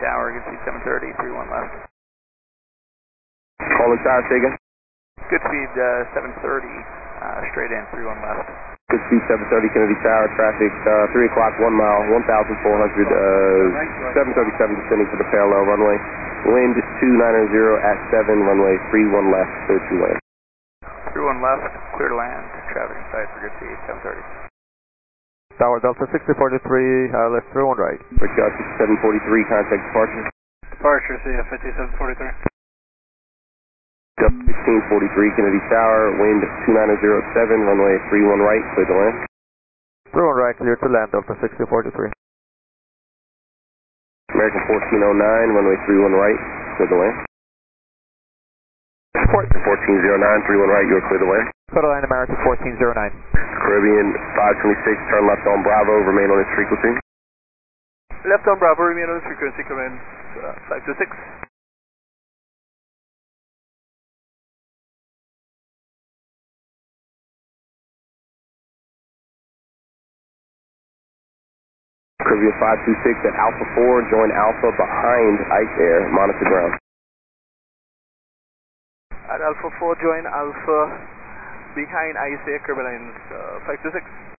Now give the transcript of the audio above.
Tower, good speed 730, 31 left. Calling Tower, say again. Good speed 730, straight in, 31 left. Good speed 730, Kennedy Tower, traffic 3 o'clock, 1 mile, 1,400, 737 descending to the parallel runway. Wind 290 at 7, runway 31 left, 32 lane. 31 left, clear to land, traffic inside for good speed 730. Tower Delta 6043, left 31 right. Brickyard 6743, contact departure. Departure, CF 5743. Delta 1643, Kennedy Tower, wind 290 at 7, runway 31 right, clear to land. 31 right, clear to land, Delta 6043. American 1409, runway 31 right, clear to land. Port 1409, 31 right, you're clear to land. Clear to land, American 1409. Caribbean 526, turn left on Bravo, remain on its frequency. Left on Bravo, remain on its frequency, command 526. Caribbean 526 at Alpha 4, join Alpha behind Ice Air, monitor ground. At Alpha 4, join Alpha behind Ice Air, Caribbean 526.